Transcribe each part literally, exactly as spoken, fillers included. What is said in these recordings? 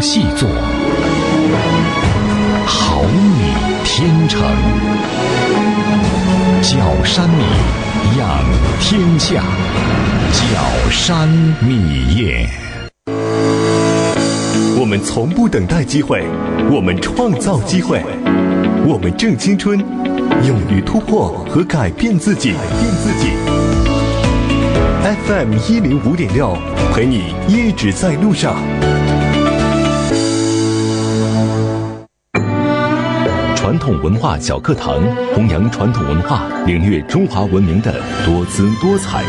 细作，好米天成。角山米，养天下。角山米业。 我们从不等待机会，我们创造机会。我们正青春，勇于突破和改变自己。改变自己。F M 一零五点六，陪你一直在路上。传统文化小课堂，弘扬传统文化，领略中华文明的多姿多彩。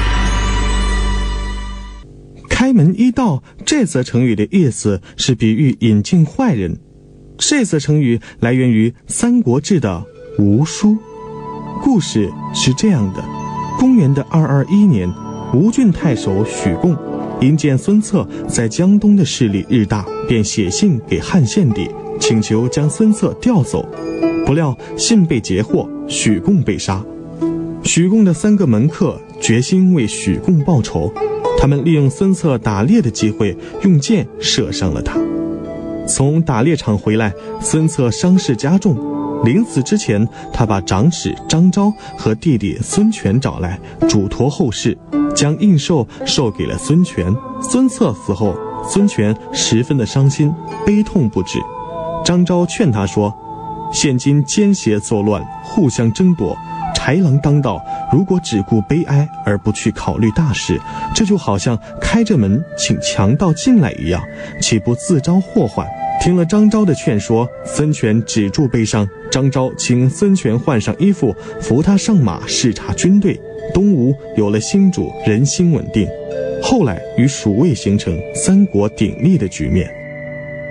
开门一道这则成语的意思是比喻引进坏人。这则成语来源于《三国志》的吴书。故事是这样的：公元的二二一年，吴郡太守许贡因见孙策在江东的势力日大，便写信给汉献帝，请求将孙策调走。不料信被截获，许贡被杀。许贡的三个门客决心为许贡报仇，他们利用孙策打猎的机会，用箭射伤了他。从打猎场回来，孙策伤势加重，临死之前，他把长史张昭和弟弟孙权找来，嘱托后事，将印绶授给了孙权。孙策死后，孙权十分的伤心，悲痛不止。张昭劝他说：现今奸邪作乱，互相争夺，豺狼当道，如果只顾悲哀而不去考虑大事，这就好像开着门请强盗进来一样，岂不自招祸患？听了张昭的劝说，孙权止住悲伤。张昭请孙权换上衣服，扶他上马视察军队。东吴有了新主，人心稳定。后来与蜀魏形成三国鼎立的局面。